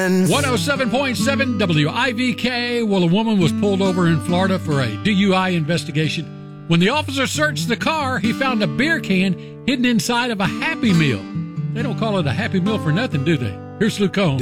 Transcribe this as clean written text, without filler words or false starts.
friends. 107.7 WIVK. Well, a woman was pulled over in Florida for a DUI investigation. When the officer searched the car, he found a beer can hidden inside of a Happy Meal. They don't call it a Happy Meal for nothing, do they? Here's Luke Combs.